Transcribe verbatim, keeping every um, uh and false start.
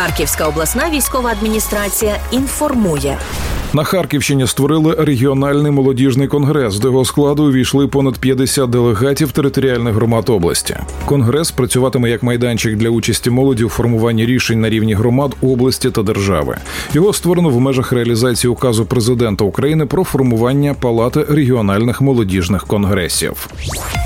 Харківська обласна військова адміністрація інформує. На Харківщині створили регіональний молодіжний конгрес. До його складу увійшли понад п'ятдесят делегатів територіальних громад області. Конгрес працюватиме як майданчик для участі молоді у формуванні рішень на рівні громад, області та держави. Його створено в межах реалізації указу президента України про формування Палати регіональних молодіжних конгресів.